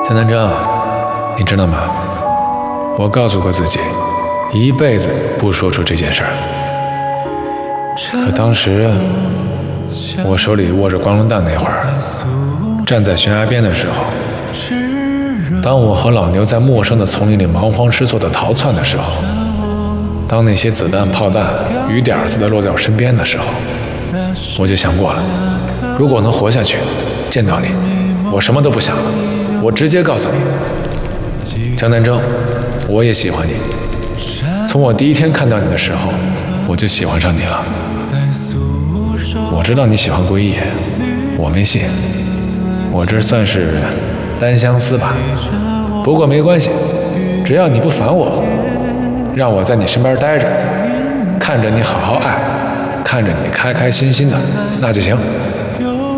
江南征，你知道吗？我告诉过自己，一辈子不说出这件事儿。可当时我手里握着光荣弹那会儿，站在悬崖边的时候，当我和老牛在陌生的丛林里忙慌失措地逃窜的时候，当那些子弹炮弹雨点似的落在我身边的时候，我就想过了，如果能活下去见到你，我什么都不想了，我直接告诉你，江南征，我也喜欢你。从我第一天看到你的时候，我就喜欢上你了。我知道你喜欢归野，我没信，我这算是单相思吧。不过没关系，只要你不烦我，让我在你身边待着，看着你好好爱，看着你开开心心的，那就行。